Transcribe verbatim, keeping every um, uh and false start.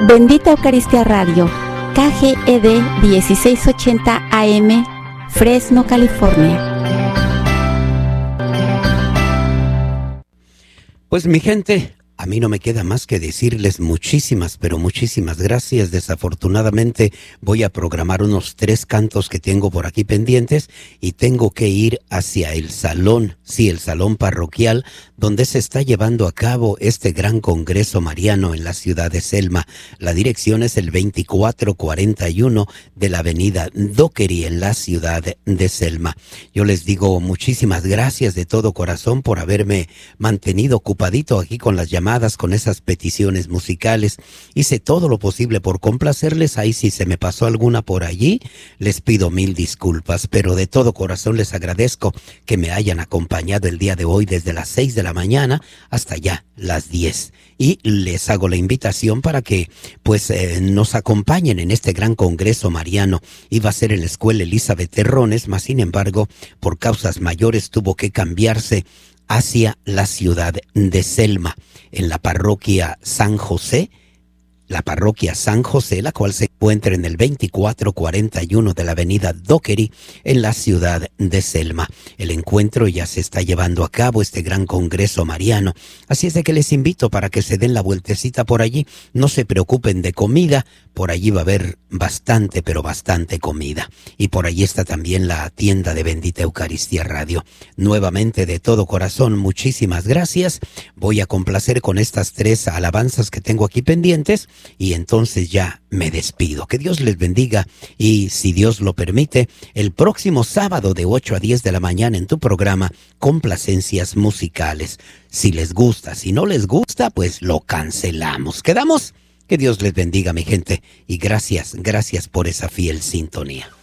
Bendita Eucaristía Radio, K G E D dieciséis ochenta A M, Fresno, California. Pues mi gente, a mí no me queda más que decirles muchísimas, pero muchísimas gracias. Desafortunadamente voy a programar unos tres cantos que tengo por aquí pendientes y tengo que ir hacia el salón, sí, el salón parroquial, donde se está llevando a cabo este gran congreso mariano en la ciudad de Selma. La dirección es el veinticuatro cuarenta y uno de la avenida Dockery en la ciudad de Selma. Yo les digo muchísimas gracias de todo corazón por haberme mantenido ocupadito aquí con las llamadas, con esas peticiones musicales. Hice todo lo posible por complacerles. Ahí si se me pasó alguna por allí, les pido mil disculpas, pero de todo corazón les agradezco que me hayan acompañado el día de hoy desde las seis de la mañana hasta ya las diez. Y les hago la invitación para que pues eh, nos acompañen en este gran congreso mariano. Iba a ser en la escuela Elizabeth Terrones, mas sin embargo, por causas mayores tuvo que cambiarse hacia la ciudad de Selma, en la parroquia San José, la parroquia San José, la cual se encuentra en el veinticuatro cuarenta y uno de la avenida Dockery, en la ciudad de Selma. El encuentro ya se está llevando a cabo, este gran congreso mariano. Así es de que les invito para que se den la vueltecita por allí. No se preocupen de comida, por allí va a haber bastante, pero bastante comida. Y por allí está también la tienda de Bendita Eucaristía Radio. Nuevamente, de todo corazón, muchísimas gracias. Voy a complacer con estas tres alabanzas que tengo aquí pendientes y entonces ya me despido. Que Dios les bendiga y, si Dios lo permite, el próximo sábado de ocho a diez de la mañana en tu programa Complacencias Musicales. Si les gusta, si no les gusta, pues lo cancelamos. ¿Quedamos? Que Dios les bendiga, mi gente, y gracias, gracias por esa fiel sintonía.